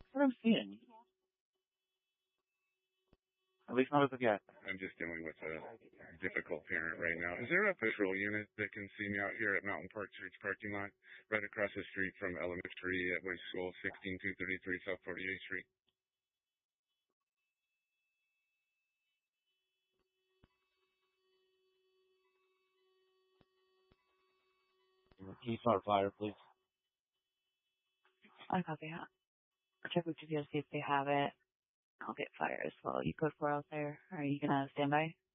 what I'm seeing. At least not as of yet. I'm just dealing with a difficult parent right now. Is there a patrol unit that can see me out here at Mountain Park Church parking lot, right across the street from elementary at West School, 16233 South 48th Street? Can you start a fire, please? I copy that. Check with GPS, see if they have it. I'll get fire as well. You code 4 out there. Are you gonna stand by?